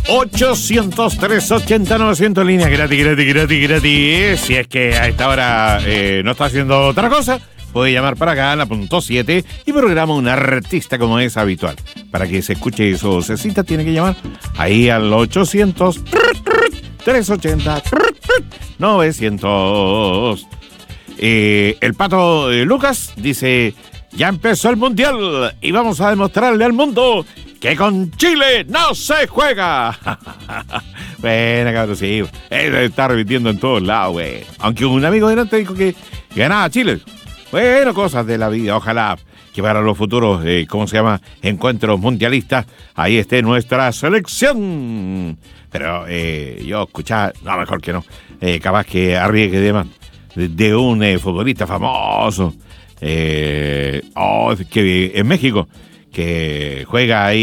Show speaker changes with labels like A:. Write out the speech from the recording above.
A: 800-380-900, línea gratis. Si es que a esta hora no está haciendo otra cosa, puede llamar para acá a la punto 7 y programa un artista como es habitual. Para que se escuche su vocecita, tiene que llamar ahí al 800-380-900. El Pato Lucas dice: ya empezó el Mundial y vamos a demostrarle al mundo que con Chile no se juega. Bueno, cabrón, sí. Está repitiendo en todos lados, güey. Aunque un amigo delante dijo que ganaba Chile. Bueno, cosas de la vida. Ojalá que para los futuros, encuentros mundialistas, ahí esté nuestra selección. Pero yo escuchaba, no, mejor que no. Capaz que arriesgue de un futbolista famoso. Que en México, que juega ahí